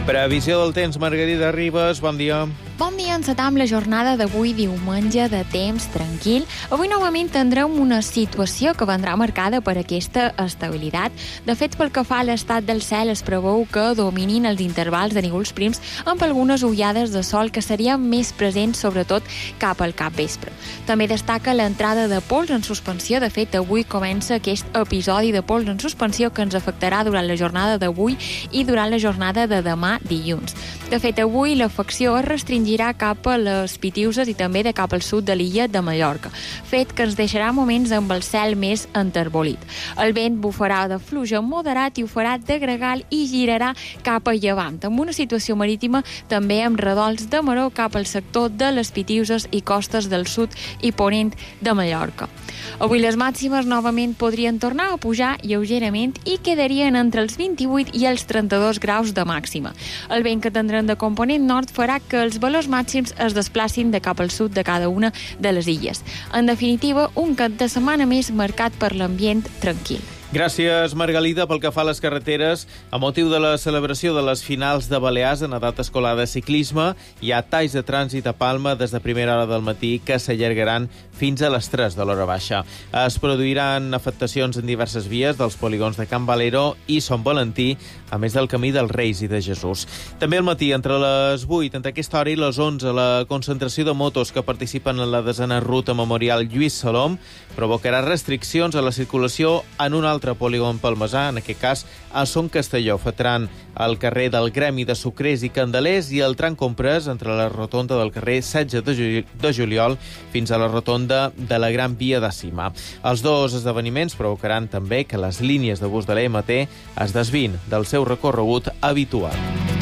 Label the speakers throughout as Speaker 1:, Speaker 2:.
Speaker 1: Previsió del temps, Margarida Ribas, bon dia.
Speaker 2: Bon dia, encetam la jornada d'avui diumenge de temps tranquil. Avui novament tindrem una situació que vendrà marcada per aquesta estabilitat. De fet, pel que fa a l'estat del cel, es preveu que dominin els intervals de núvols prims amb algunes ullades de sol que serien més presents, sobretot cap al capvespre. També destaca l'entrada de pols en suspensió. De fet, avui comença aquest episodi de pols en suspensió que ens afectarà durant la jornada d'avui i durant la jornada de demà dilluns. De fet, avui l'afecció es restringirà cap a les Pitiuses i també de cap al sud de l'illa de Mallorca, fet que ens deixarà moments amb el cel més enterbolit. El vent bufarà de fluix moderat i ho farà de gregal i girarà cap a llevant, amb una situació marítima també amb redols de maró cap al sector de les Pitiuses i costes del sud i ponent de Mallorca. Avui les màximes novament podrien tornar a pujar lleugerament i quedarien entre els 28 i els 32 graus de màxima. El vent que tindran de component nord farà que els valors màxims es desplacin de cap al sud de cada una de les illes. En definitiva, un cap de setmana més marcat per l'ambient tranquil.
Speaker 1: Gràcies, Margalida. Pel que fa a les carreteres, a motiu de la celebració de les finals de Balears en edat escolar de ciclisme, hi ha talls de trànsit a Palma des de primera hora del matí que s'allargaran fins a les 3 de l'hora baixa. Es produiran afectacions en diverses vies dels polígons de Can Valero i Sant Valentí, a més del Camí dels Reis i de Jesús. També al matí, entre les 8, entre aquesta hora i les 11, la concentració de motos que participen en la desena ruta memorial Lluís Salom provocarà restriccions a la circulació en un altre polígon palmesà, en aquest cas a Son Castelló. Afectaran el carrer del Gremi de Sucrers i Candelers i el tram comprès entre la rotonda del carrer 16 de juliol fins a la rotonda de la Gran Via de Cima. Els dos esdeveniments provocaran també que les línies de bus de l'EMT es desvin del seu recorregut habitual.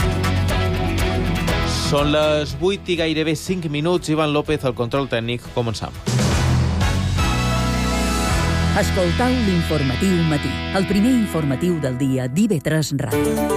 Speaker 1: Són les 8 i gairebé 5 minuts. Ivan López, al control tècnic. Començam.
Speaker 3: Escoltau l'informatiu matí, el primer informatiu del dia d'IV3 Ràdio.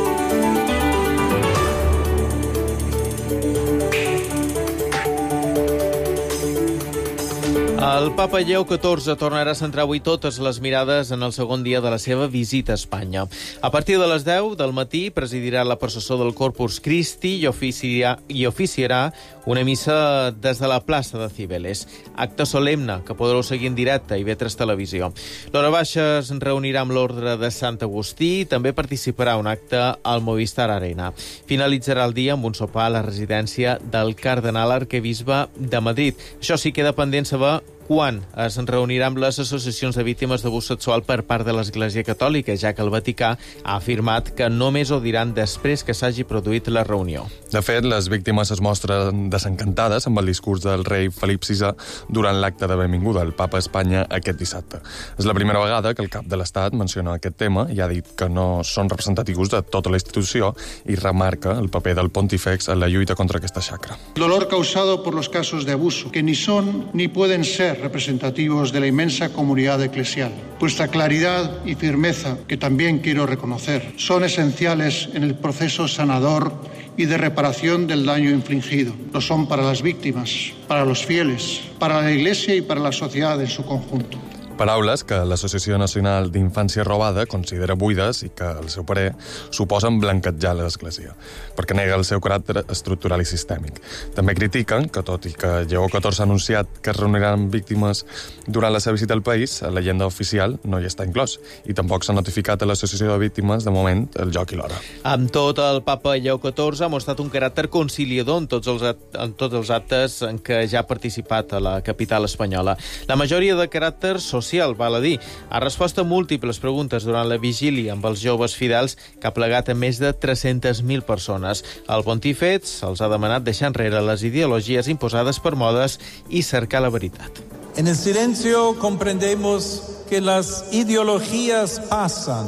Speaker 1: El papa Lleó XIV tornarà a centrar avui totes les mirades en el segon dia de la seva visita a Espanya. A partir de les 10 del matí presidirà la processó del Corpus Christi i oficiarà una missa des de la plaça de Cibeles. Acte solemne que podreu seguir en directe a IV3 Televisió. L'hora baixa es reunirà amb l'ordre de Sant Agustí i també participarà un acte al Movistar Arena. Finalitzarà el dia amb un sopar a la residència del cardenal arquebisbe de Madrid. Això sí, queda pendent saber quan es reunirà amb les associacions de víctimes d'abús sexual per part de l'Església Catòlica, ja que el Vaticà ha afirmat que només ho diran després que s'hagi produït la reunió.
Speaker 4: De fet, les víctimes es mostren desencantades amb el discurs del rei Felip VI durant l'acte de benvinguda al Papa a Espanya aquest dissabte. És la primera vegada que el cap de l'Estat menciona aquest tema i ha dit que no són representatius de tota la institució i remarca el paper del Pontífex en la lluita contra aquesta xacra.
Speaker 5: Dolor causado por los casos de abuso, que ni son ni pueden ser representativos de la inmensa comunidad eclesial. Vuestra claridad y firmeza, que también quiero reconocer, son esenciales en el proceso sanador y de reparación del daño infligido. Lo son para las víctimas, para los fieles, para la Iglesia y para la sociedad en su conjunto.
Speaker 4: Paraules que l'Associació Nacional d'Infància Robada considera buides i que, al seu parer, suposen blanquejar l'Església, perquè nega el seu caràcter estructural i sistèmic. També critiquen que, tot i que Lleó XIV ha anunciat que es reuniran víctimes durant la seva visita al país, a l'agenda oficial no hi està inclòs, i tampoc s'ha notificat a l'Associació de Víctimes, de moment, el lloc i l'hora.
Speaker 1: Amb tot, el papa Lleó XIV ha mostrat un caràcter conciliador en tots els actes en què ja ha participat a la capital espanyola. La majoria de caràcter social, val a dir. Ha respost a múltiples preguntes durant la vigília amb els joves fidels que ha plegat a més de 300.000 persones. El pontífex els ha demanat deixar enrere les ideologies imposades per modes i cercar la veritat.
Speaker 6: En el silencio comprendemos que las ideologías pasan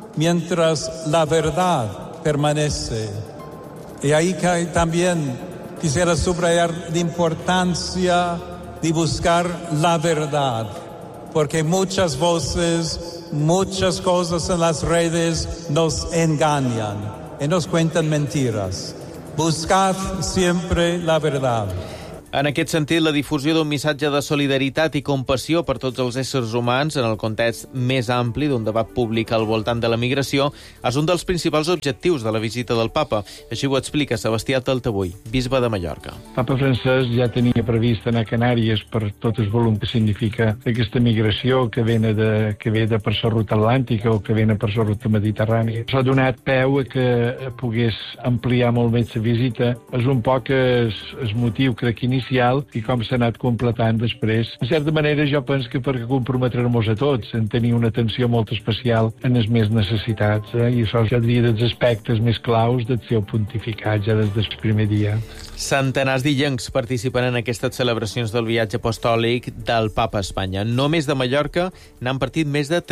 Speaker 6: mientras la verdad permanece. Y ahí también quisiera subrayar la importancia de buscar la verdad, porque muchas voces, muchas cosas en las redes nos engañan y nos cuentan mentiras. Buscad siempre la verdad.
Speaker 1: En aquest sentit, la difusió d'un missatge de solidaritat i compassió per tots els éssers humans en el context més ampli d'un debat públic al voltant de la migració és un dels principals objectius de la visita del papa. Així ho explica Sebastià Taltabull, bisbe de Mallorca.
Speaker 7: El papa Francesc ja tenia previst anar a Canàries per tot el volum que significa aquesta migració que ve per la ruta atlàntica o que ve per la ruta mediterrània. S'ha donat peu a que pogués ampliar molt més la visita. És un poc el motiu, crec, inicial i com s'ha anat completant després. En certa manera, jo penso que per comprometre-nos a tots en tenir una atenció molt especial en els més necessitats. I això jo diria dels aspectes més claus del seu pontificat ja des del primer dia.
Speaker 1: Centenars d'illencs participen en aquestes celebracions del viatge apostòlic del papa a Espanya. Només de Mallorca n'han partit més de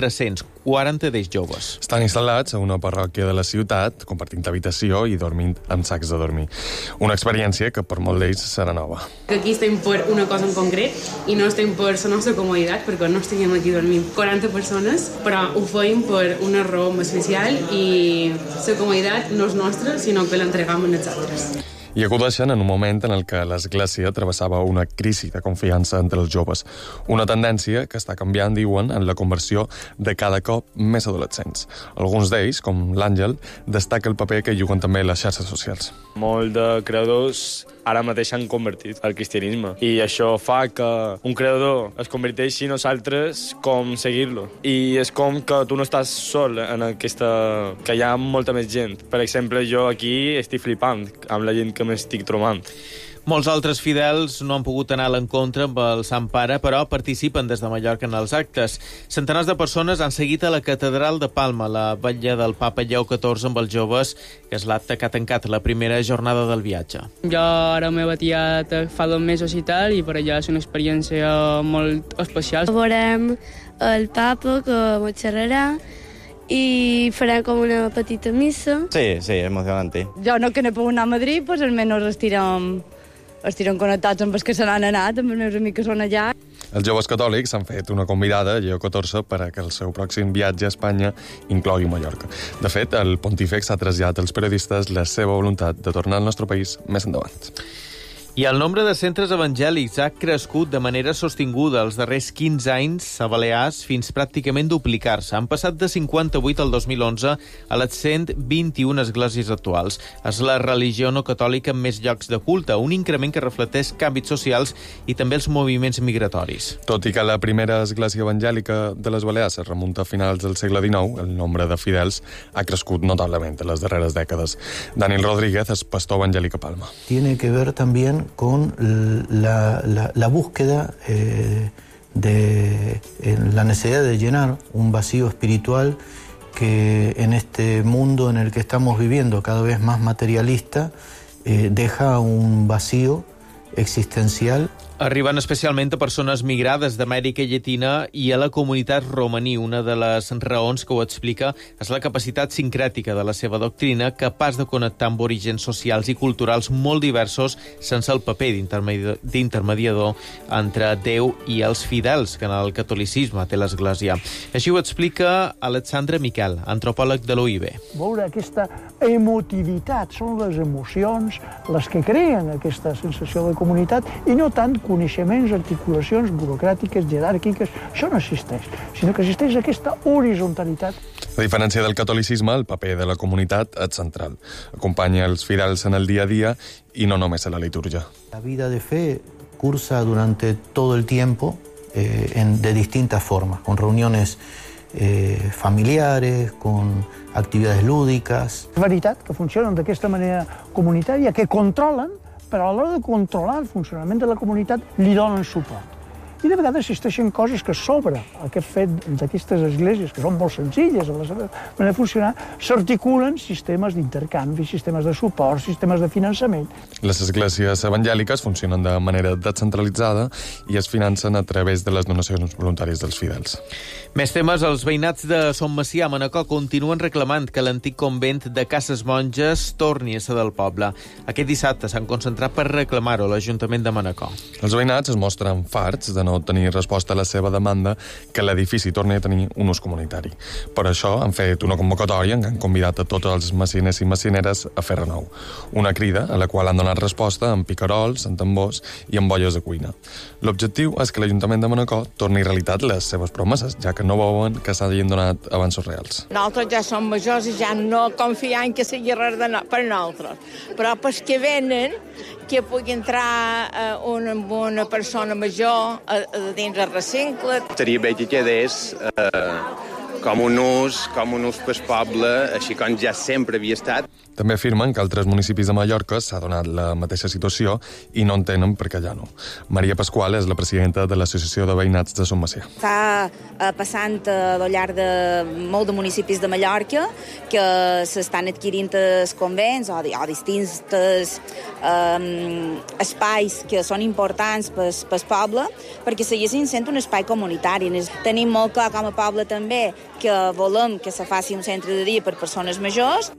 Speaker 1: 340 d'ells joves.
Speaker 4: Estan instal·lats a una parròquia de la ciutat, compartint habitació i dormint amb sacs de dormir. Una experiència que per molt d'ells serà nova.
Speaker 8: Que aquí estem per una cosa en concret i no estem per la nostra comoditat, perquè no estem aquí dormint 40 persones, però ho feim per una raó especial i la comoditat no és nostra, sinó que l'entregam a nosaltres.
Speaker 4: I acudeixen en un moment en el que l'Església travessava una crisi de confiança entre els joves. Una tendència que està canviant, diuen, en la conversió de cada cop més adolescents. Alguns d'ells, com l'Àngel, destaca el paper que juguen també les xarxes socials.
Speaker 9: Molts de creadors ara mateix s'han convertit al cristianisme i això fa que un creador es converteixi en nosaltres com seguir-lo. I és com que tu no estàs sol en aquesta... que hi ha molta més gent. Per exemple, jo aquí estic flipant amb la gent que m'estic trobant.
Speaker 1: Molts altres fidels no han pogut anar a l'encontre amb el Sant Pare, però participen des de Mallorca en els actes. Centenars de persones han seguit a la Catedral de Palma, la vetlla del papa Lleó XIV amb els joves, que és l'acte que ha tancat la primera jornada del viatge.
Speaker 10: Jo ara m'he batiat fa 2 mesos i tal, i per allà és una experiència molt especial.
Speaker 11: Veurem el papa que m'ho xerrarà i farem com una petita missa.
Speaker 12: Sí, emocionante.
Speaker 13: Jo no que no puc anar a Madrid, doncs almenys estirem connectats amb els que se n'han anat, amb els meus amics que són allà.
Speaker 4: Els joves catòlics han fet una convidada a Lleó XIV per a que el seu pròxim viatge a Espanya inclogui Mallorca. De fet, el pontífex ha traslladat als periodistes la seva voluntat de tornar al nostre país més endavant.
Speaker 1: I el nombre de centres evangèlics ha crescut de manera sostinguda els darrers 15 anys a Balears fins pràcticament duplicar-se. Han passat de 58 al 2011 a les 121 esglésies actuals. És la religió no catòlica amb més llocs de culte, un increment que reflecteix canvis socials i també els moviments migratoris.
Speaker 4: Tot i que la primera església evangèlica de les Balears es remunta a finals del segle XIX, el nombre de fidels ha crescut notablement en les darreres dècades. Daniel Rodríguez és pastor evangèlic a Palma.
Speaker 14: Tiene que ver también con la búsqueda de la necesidad de llenar un vacío espiritual que en este mundo en el que estamos viviendo, cada vez más materialista, deja un vacío existencial.
Speaker 1: Arriben especialment a persones migrades d'Amèrica Llatina i a la comunitat romaní. Una de les raons que ho explica és la capacitat sincrètica de la seva doctrina, capaç de connectar amb orígens socials i culturals molt diversos sense el paper d'intermediador entre Déu i els fidels, que en el catolicisme té l'Església. Així ho explica Alexandre Miquel, antropòleg de l'UIB.
Speaker 15: Veure aquesta emotivitat, són les emocions les que creen aquesta sensació de comunitat i no tant coneixements, articulacions burocràtiques, jeràrquiques, això no existeix, sinó que existeix aquesta horizontalitat.
Speaker 4: A diferència del catolicisme, el paper de la comunitat és central. Acompanya els fidels en el dia a dia i no només a la litúrgia.
Speaker 14: La vida de fe cursa durante todo el tiempo de distintas formas, con reuniones familiares, con actividades lúdicas.
Speaker 15: És veritat que funcionen d'aquesta manera comunitària, que controlen, però a l'hora de controlar el funcionament de la comunitat li donen suport. I de vegades existeixen coses que sobre aquest fet d'aquestes esglésies, que són molt senzilles a la seva manera de funcionar, s'articulen sistemes d'intercanvi, sistemes de suport, sistemes de finançament.
Speaker 4: Les esglésies evangèliques funcionen de manera descentralitzada i es financen a través de les donacions voluntàries dels fidels.
Speaker 1: Més temes, els veïnats de Son Macià, a Manacor, continuen reclamant que l'antic convent de Cases Monges torni a ser del poble. Aquest dissabte s'han concentrat per reclamar-ho a l'Ajuntament de Manacor.
Speaker 4: Els veïnats es mostren farts de no no obtenir resposta a la seva demanda que l'edifici torni a tenir un ús comunitari. Per això han fet una convocatòria en què han convidat a tots els maciners i macineres a fer renou. Una crida a la qual han donat resposta amb picarols, amb tambors i amb bolles de cuina. L'objectiu és que l'Ajuntament de Manacor torni realitat les seves promeses, ja que no veuen que s'hagin donat avanços reals.
Speaker 12: Nosaltres ja som majors i ja no confiem que sigui res per nosaltres. Però pels que venen, que pugui entrar una persona major dins el recinte.
Speaker 16: Estaria bé que quedés com un ús pel poble, així com ja sempre havia estat.
Speaker 4: També afirmen que altres municipis de Mallorca s'ha donat la mateixa situació i no entenen per què ja no. Maria Pasqual és la presidenta de l'Associació de Veïnats de Son Macià.
Speaker 17: Està passant al llarg de molt de municipis de Mallorca que s'estan adquirint els convents o distints espais que són importants pel poble perquè seguissin sent un espai comunitari. Tenim molt clar com a poble també que volem que se faci un centre de dia per persones majors.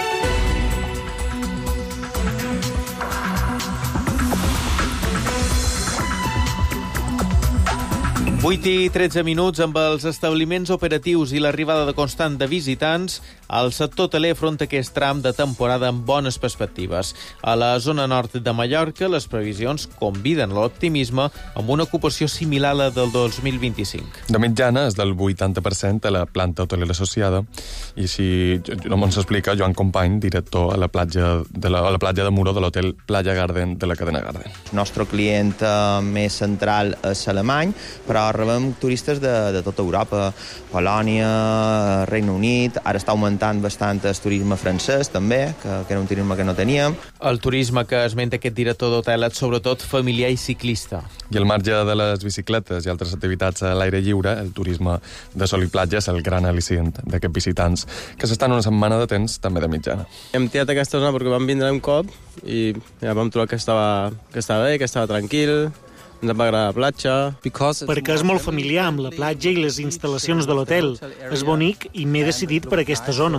Speaker 1: 8:13 amb els establiments operatius i l'arribada de constant de visitants, el sector hoteler afronta aquest tram de temporada amb bones perspectives. A la zona nord de Mallorca, les previsions conviden a l'optimisme amb una ocupació similar a la del 2025.
Speaker 4: De mitjana és del 80% a la planta hotelera associada i així ens explica Joan Company, director a la platja de Muro de l'hotel Playa Garden de la cadena Garden.
Speaker 18: El nostre client més central és alemany, però rebem turistes de tota Europa, Polònia, Regne Unit, ara està augmentant bastant el turisme francès també, que era un turisme que no teníem.
Speaker 1: El turisme que esmenta aquest director d'hotel és sobretot familiar i ciclista.
Speaker 4: I al marge de les bicicletes i altres activitats a l'aire lliure, el turisme de sol i platja és el gran al·licient d'aquests visitants, que s'estan una setmana de temps també de mitjana.
Speaker 19: Hem tirat aquesta zona perquè vam vindre un cop i ja vam trobar que estava bé, que estava tranquil. Ens va agradar la platja.
Speaker 20: Perquè és molt familiar amb la platja i les instal·lacions de l'hotel. És bonic i m'he decidit per aquesta zona.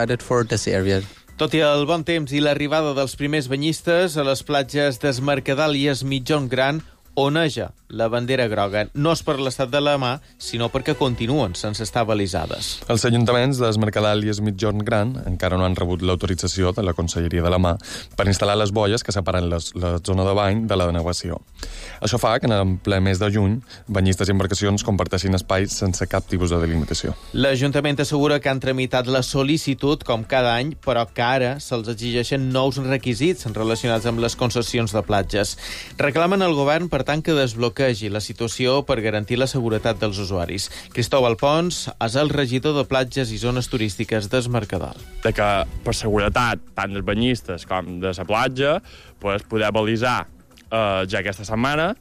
Speaker 1: Tot i el bon temps i l'arribada dels primers banyistes, a les platges d'Es Mercadal i Es Mitjon Gran oneja la bandera groga. No és per l'estat de la mà, sinó perquè continuen sense estar balisades.
Speaker 4: Els ajuntaments d'Es Mercadal i Es Mitjon Gran encara no han rebut l'autorització de la Conselleria de la Mà per instal·lar les boies que separen la zona de bany de la de navegació. Això fa que en ple mes de juny banyistes i embarcacions comparteixin espais sense cap tipus de delimitació.
Speaker 1: L'Ajuntament assegura que han tramitat la sol·licitud com cada any, però que ara se'ls exigeixen nous requisits relacionats amb les concessions de platges. Reclamen al govern, per tant, que desbloquegi la situació per garantir la seguretat dels usuaris. Cristóbal Pons és el regidor de platges i zones turístiques d'Es Mercadal.
Speaker 9: Que per seguretat tant dels banyistes com de la platja poder balisar ja aquesta setmana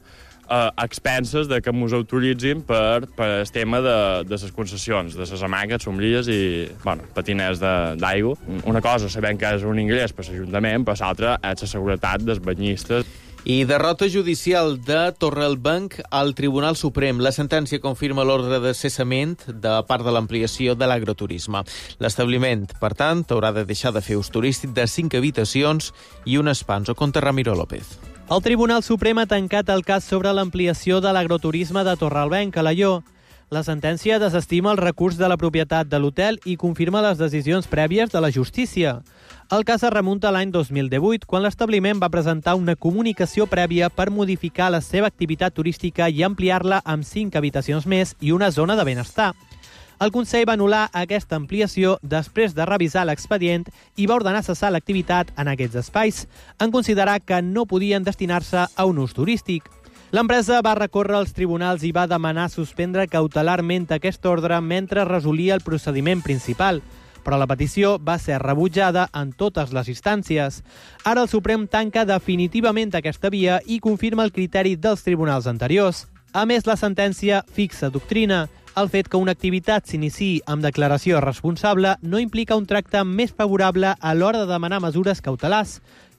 Speaker 9: a expenses de que ens autoritzin per el tema de les concessions, de les hamaques, sombrilles i patiners d'aigua. Una cosa sabem que és un ingrés per l'Ajuntament, però l'altra és la seguretat dels banyistes.
Speaker 1: I derrota judicial de Torralbanc al Tribunal Suprem. La sentència confirma l'ordre de cessament de part de l'ampliació de l'agroturisme. L'establiment, per tant, haurà de deixar de fer ús turístic de 5 habitacions i un espans. Ho conta Ramiro López.
Speaker 21: El Tribunal Suprem ha tancat el cas sobre l'ampliació de l'agroturisme de Torralbanc a Alaior. La sentència desestima el recurs de la propietat de l'hotel i confirma les decisions prèvies de la justícia. El cas es remunta a l'any 2018, quan l'establiment va presentar una comunicació prèvia per modificar la seva activitat turística i ampliar-la amb 5 habitacions més i una zona de benestar. El Consell va anul·lar aquesta ampliació després de revisar l'expedient i va ordenar cessar l'activitat en aquests espais, en considerar que no podien destinar-se a un ús turístic. L'empresa va recórrer als tribunals i va demanar suspendre cautelarment aquest ordre mentre resolia el procediment principal, però la petició va ser rebutjada en totes les instàncies. Ara el Suprem tanca definitivament aquesta via i confirma el criteri dels tribunals anteriors. A més, la sentència fixa doctrina. El fet que una activitat s'iniciï amb declaració responsable no implica un tracte més favorable a l'hora de demanar mesures cautelars.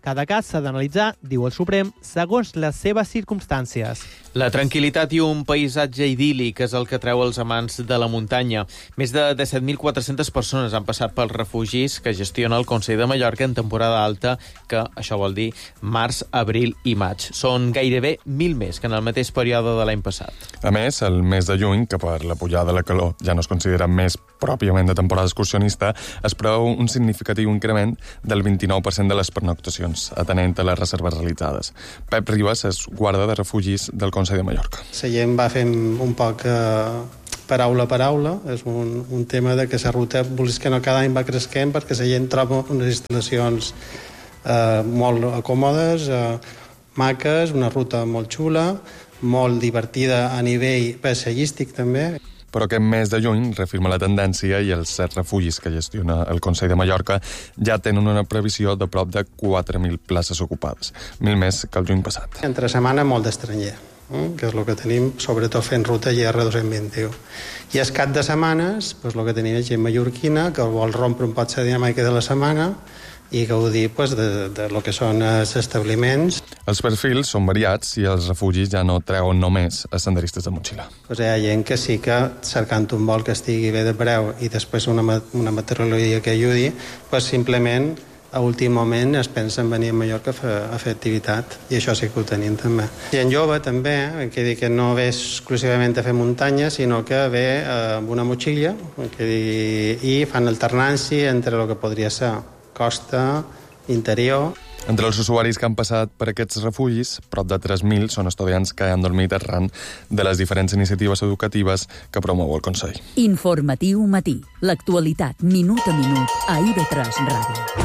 Speaker 21: Cada cas s'ha d'analitzar, diu el Suprem, segons les seves circumstàncies.
Speaker 1: La tranquil·litat i un paisatge idíl·lic és el que treu els amants de la muntanya. Més de 17.400 persones han passat pels refugis que gestiona el Consell de Mallorca en temporada alta, que això vol dir març, abril i maig. Són gairebé 1.000 més que en el mateix període de l'any passat.
Speaker 4: A més, el mes de juny, que per la pujada de la calor ja no es considera més pròpiament de temporada excursionista, es preveu un significatiu increment del 29% de les pernoctacions, atenent a les reserves realitzades. Pep Ribas és guarda de refugis del Consell de Mallorca.
Speaker 2: La gent va fent un poc paraula a paraula, és un tema de que la ruta, vols que no, cada any va creixent perquè la gent troba unes instal·lacions molt còmodes, maques, una ruta molt xula, molt divertida a nivell paisatgístic també.
Speaker 4: Però aquest mes de juny reafirma la tendència i els 7 refugis que gestiona el Consell de Mallorca ja tenen una previsió de prop de 4.000 places ocupades, 1.000 més que el juny passat.
Speaker 2: Entre setmana molt d'estranger, que és el que tenim, sobretot fent ruta GR221. I el cap de setmanes, el que tenim és gent mallorquina que vol rompre un poc la dinàmica de la setmana i gaudir de lo que són els establiments.
Speaker 4: Els perfils són variats i els refugis ja no treuen només a senderistes de motxilla.
Speaker 2: Hi ha gent que sí que, cercant un vol que estigui bé de preu i després una meteorologia que ajudi, simplement a últim moment es pensa en venir a Mallorca a fer activitat, i això sí que ho tenim també. Gent jove també, que no ve exclusivament a fer muntanya, sinó que ve amb una motxilla i fan alternància entre el que podria ser costa, interior.
Speaker 4: Entre els usuaris que han passat per aquests refugis, prop de 3.000 són estudiants que han dormit arran de les diferents iniciatives educatives que promou el Consell.
Speaker 3: Informatiu Matí. L'actualitat minut a minut a IB3 Ràdio.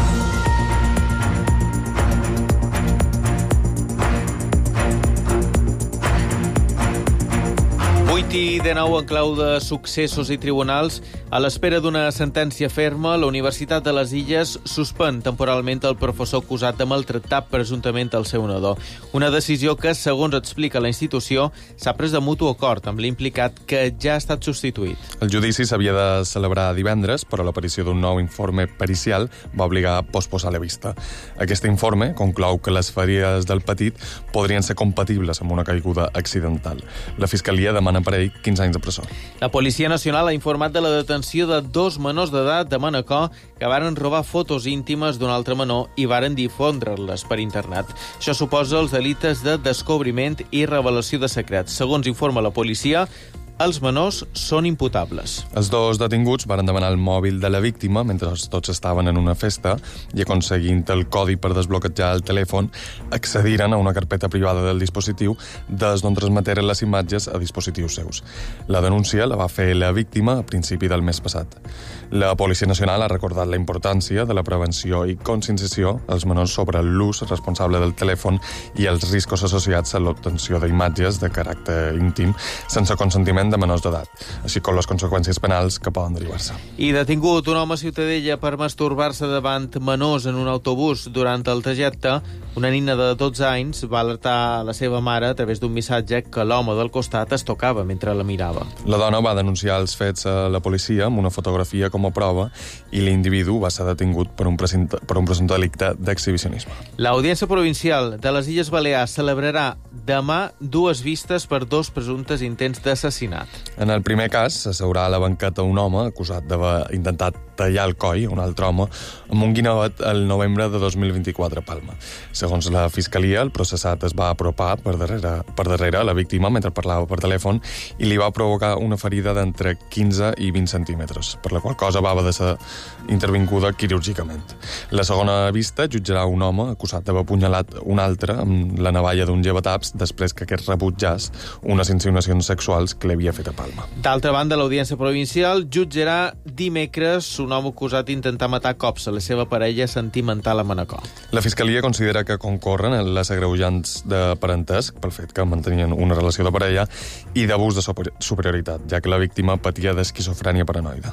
Speaker 1: I de nou en clau de successos i tribunals, a l'espera d'una sentència ferma, la Universitat de les Illes suspèn temporalment el professor acusat de maltractar presumptament el seu nadó. Una decisió que, segons explica la institució, s'ha pres de mutu acord amb l'implicat, que ja ha estat substituït.
Speaker 4: El judici s'havia de celebrar divendres, però l'aparició d'un nou informe pericial va obligar a posposar la vista. Aquest informe conclou que les ferides del petit podrien ser compatibles amb una caiguda accidental. La Fiscalia demana per ell 15 anys de presó.
Speaker 1: La Policia Nacional ha informat de la detenció de 2 menors d'edat de Manacor que varen robar fotos íntimes d'un altre menor i varen difondre-les per internet. Això suposa els delictes de descobriment i revelació de secrets. Segons informa la policia, els menors són imputables.
Speaker 4: Els 2 detinguts varen demanar el mòbil de la víctima mentre tots estaven en una festa i, aconseguint el codi per desbloquejar el telèfon, accediren a una carpeta privada del dispositiu des d'on transmeteren les imatges a dispositius seus. La denúncia la va fer la víctima a principi del mes passat. La Policia Nacional ha recordat la importància de la prevenció i conscienciació als menors sobre l'ús responsable del telèfon i els riscos associats a l'obtenció d'imatges de caràcter íntim sense consentiment de menors d'edat, així com les conseqüències penals que poden derivar-se.
Speaker 1: I detingut un home a Ciutadella per masturbar-se davant menors en un autobús durant el trajecte. Una nina de 12 anys va alertar la seva mare a través d'un missatge que l'home del costat es tocava mentre la mirava.
Speaker 4: La dona va denunciar els fets a la policia amb una fotografia com a prova i l'individu va ser detingut per un presumpte delicte d'exhibicionisme.
Speaker 1: L'Audiència Provincial de les Illes Balears celebrarà demà 2 vistes per 2 presumptes intents d'assassinat.
Speaker 4: En el primer cas, s'asseurà a la banqueta un home acusat d'haver intentat tallar el coll a un altre home amb un guinevet el novembre de 2024 a Palma. Segons la Fiscalia, el processat es va apropar per darrere a la víctima mentre parlava per telèfon i li va provocar una ferida d'entre 15 i 20 centímetres, per la qual cosa va haver de ser intervinguda quirúrgicament. La segona vista jutjarà un home acusat d'haver apunyalat un altre amb la navalla d'un llevataps després que aquest rebutjàs unes insinuacions sexuals que l'havia fet a Palma.
Speaker 1: D'altra banda, l'Audiència Provincial jutjarà dimecres un home acusat d'intentar matar a cops a la seva parella sentimental a Manacor.
Speaker 4: La Fiscalia considera que concorren en les agreujants de parentesc pel fet que mantenien una relació de parella i d'abús de superioritat, ja que la víctima patia d'esquizofrènia paranoide.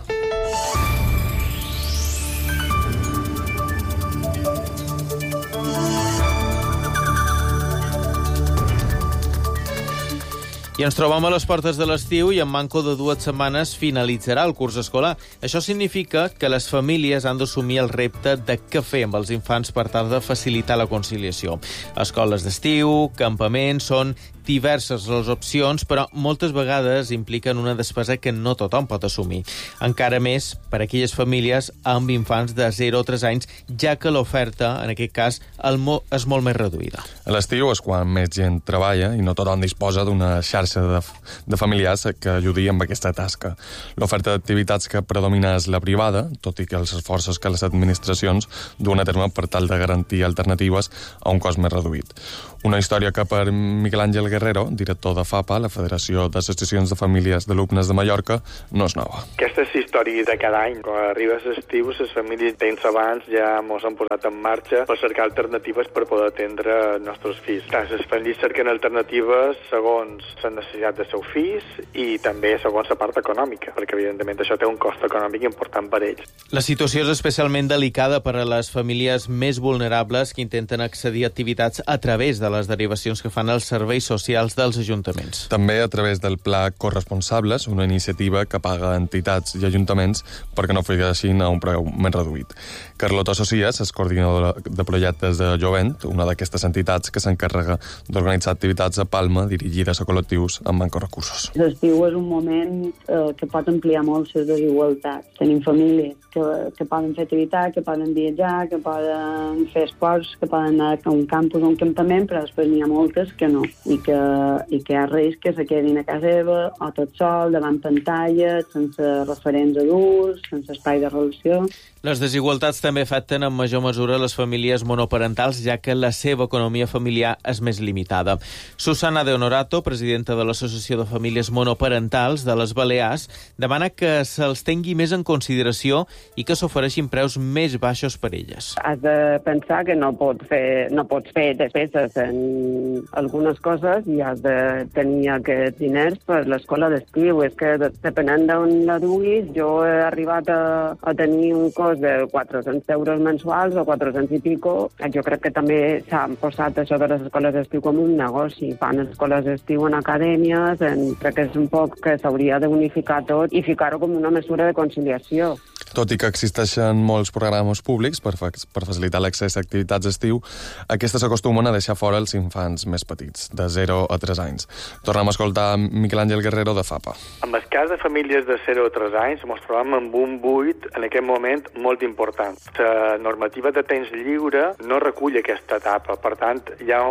Speaker 1: I ens trobam a les portes de l'estiu i en manco de 2 setmanes finalitzarà el curs escolar. Això significa que les famílies han d'assumir el repte de què fer amb els infants per tal de facilitar la conciliació. Escoles d'estiu, campaments, són diverses les opcions, però moltes vegades impliquen una despesa que no tothom pot assumir. Encara més per a aquelles famílies amb infants de 0 a 3 anys, ja que l'oferta, en aquest cas, és molt més reduïda.
Speaker 4: A l'estiu és quan més gent treballa i no tothom disposa d'una xarxa de familiars que ajudi amb aquesta tasca. L'oferta d'activitats que predomina és la privada, tot i que els esforços que les administracions duen a terme per tal de garantir alternatives a un cost més reduït. Una història que per Miquel Àngel Guerrero, director de FAPA, la Federació d'Associacions de Famílies d'Alumnes de Mallorca, no és nova.
Speaker 5: Aquesta és història de cada any. Quan arriba l'estiu, les famílies temps abans ja mos han posat en marxa per cercar alternatives per poder atendre els nostres fills. Les famílies cerquen alternatives segons les necessitats dels seus fills i també segons la part econòmica, perquè evidentment això té un cost econòmic important per ells.
Speaker 1: La situació és especialment delicada per a les famílies més vulnerables que intenten accedir a activitats a través de les derivacions que fan els serveis socials dels ajuntaments.
Speaker 4: També a través del Pla Corresponsables, una iniciativa que paga entitats i ajuntaments perquè no ofereixin a un preu més reduït. Carlota Socias és coordinadora de projectes de Jovent, una d'aquestes entitats que s'encarrega d'organitzar activitats a Palma dirigides a col·lectius amb manca de recursos.
Speaker 22: L'estiu és un moment que pot ampliar molt les desigualtats. Tenim famílies que poden fer activitat, que poden viatjar, que poden fer esports, que poden anar a un campus o un campament, però després n'hi ha moltes que no, i que hi ha risc que se quedin a casa seva o tot sol, davant pantalles, sense referents adults, sense espai de relació.
Speaker 1: Les desigualtats també afecten en major mesura les famílies monoparentals, ja que la seva economia familiar és més limitada. Susana de Honorato, presidenta de l'Associació de Famílies Monoparentals de les Balears, demana que se'ls tingui més en consideració i que s'ofereixin preus més baixos per elles.
Speaker 23: Has de pensar que no pots fer despeses en algunes coses i has de tenir aquests diners per l'escola d'estiu. És que depenent d'on la duguis, jo he arribat a tenir un cost de 400 euros mensuals o 400 i pico. Jo crec que també s'han posat això de les escoles d'estiu com un negoci. Fan escoles d'estiu en acadèmies, crec que és un poc que s'hauria d'unificar tot i ficar-ho com una mesura de conciliació.
Speaker 4: Tot i que existeixen molts programes públics per facilitar l'accés a activitats d'estiu, aquestes s'acostumen a deixar fora els infants més petits, de 0 a 3 anys. Tornem a escoltar Miquel Àngel Guerrero de FAPA.
Speaker 5: En el cas de famílies de 0 a 3 anys, ens trobem amb un buit en aquest moment molt important. La normativa de temps lliure no recull aquesta etapa, per tant, hi ha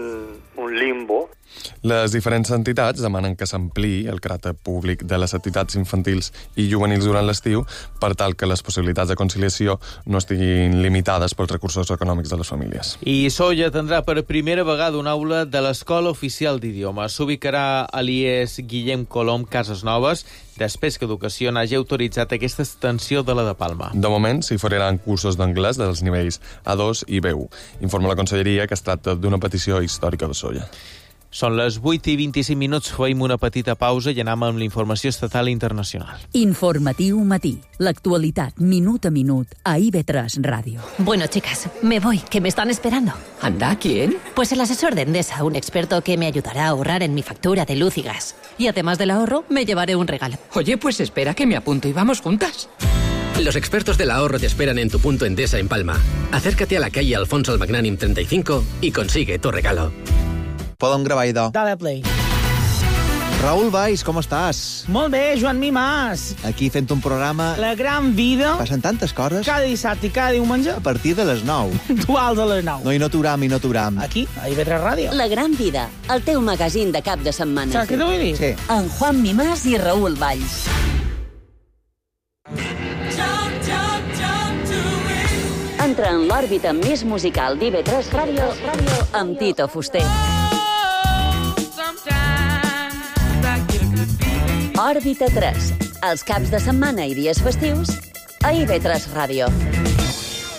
Speaker 5: un limbo.
Speaker 4: Les diferents entitats demanen que s'ampliï el caràcter públic de les activitats infantils i juvenils durant l'estiu per tal que les possibilitats de conciliació no estiguin limitades pels recursos econòmics de les famílies.
Speaker 1: I Sóller tindrà per primera vegada una aula de l'Escola Oficial d'Idiomes. S'ubicarà a l'IES Guillem Colom Cases Noves, després que Educació n'hagi autoritzat aquesta extensió de la de Palma.
Speaker 4: De moment s'hi oferiran cursos d'anglès dels nivells A2 i B1. Informa la Conselleria que es tracta d'una petició històrica de Sóller.
Speaker 1: Són les 8:25, fem una petita pausa i anem amb la informació estatal i internacional.
Speaker 3: Informatiu matí. L'actualitat minut a minut a IB3 Radio.
Speaker 24: Bueno, chicas, me voy, que me están esperando.
Speaker 25: ¿Anda? ¿Quién?
Speaker 24: Pues el asesor de Endesa, un experto que me ayudará a ahorrar en mi factura de luz y gas. Y además del ahorro, me llevaré un regalo.
Speaker 25: Oye, pues espera que me apunto y vamos juntas. Los expertos del ahorro te esperan en tu punto Endesa en Palma. Acércate a la calle Alfonso el Magnánim 35 y consigue tu regalo.
Speaker 26: Podem gravar, idò.
Speaker 27: Dale play.
Speaker 26: Raül Valls, com estàs?
Speaker 27: Molt bé, Joan Mimàs.
Speaker 26: Aquí fent un programa...
Speaker 27: La gran vida.
Speaker 26: Passen tantes coses.
Speaker 27: Cada dissabte i cada diumenge.
Speaker 26: A partir de les 9.
Speaker 27: Duals a les 9.
Speaker 26: No, i no t'uram.
Speaker 27: Aquí, a IB3 Ràdio.
Speaker 28: La gran vida, el teu magazín de cap de setmana.
Speaker 27: Saps què t'ho vull dir?
Speaker 26: Sí.
Speaker 28: En Juan Mimàs i Raül Valls. Entra en l'òrbita més musical d'IB3 Ràdio amb Tito Fuster. Òrbita 3, els caps de setmana i dies festius a IB3 Ràdio.